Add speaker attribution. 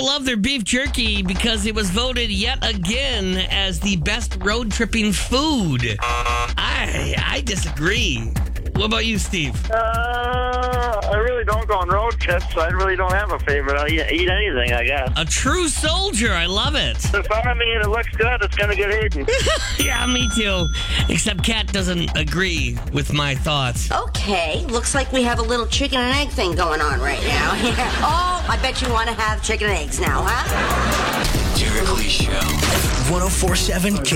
Speaker 1: people love their beef jerky because it was voted yet again as the best road tripping food. I disagree. What about you, Steve?
Speaker 2: I really don't go on road trips, so I really don't have a favorite. I'll eat anything, I guess.
Speaker 1: A true soldier. I love it.
Speaker 2: If I mean it looks good, it's gonna get eaten.
Speaker 1: Yeah, me too. Except Kat doesn't agree with my thoughts.
Speaker 3: Okay, looks like we have a little chicken and egg thing going on right now. Oh, I bet you want to have chicken and eggs now, huh?
Speaker 4: Derek Lee Show. 104.7